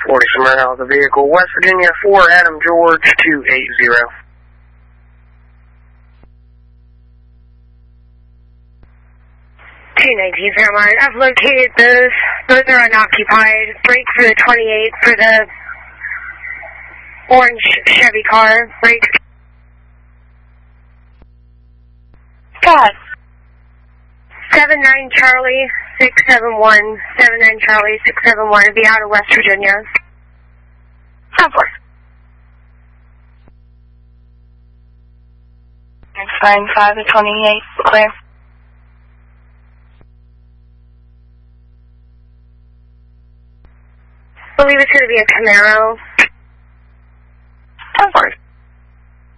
40 Smyrna, the vehicle, West Virginia 4 Adam George 280. 219 Fairmont. I've located those. Those are unoccupied. Brake for the 28 for the orange Chevy car. Brake. God. 79 Charlie 671. 79 Charlie 671. Be out of West Virginia. Of course. 695 to 28. Clear. I believe it's going to be a Camaro. Of course.